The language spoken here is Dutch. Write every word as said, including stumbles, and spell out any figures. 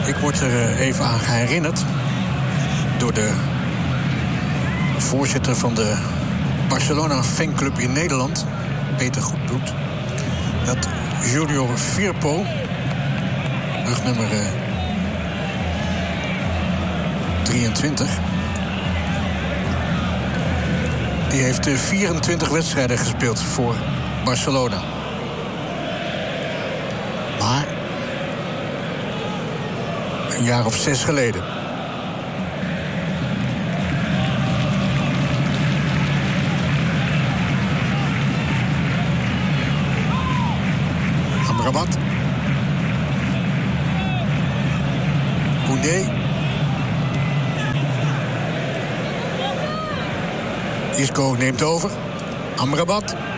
Ik word er even aan herinnerd door de voorzitter van de Barcelona fanclub in Nederland, Peter Goedbloed, dat Junior Firpo, rugnummer uh, drieëntwintig, die heeft uh, vierentwintig wedstrijden gespeeld voor Barcelona. Maar een jaar of zes geleden. Amrabat. Koundé. Isco neemt over. Amrabat.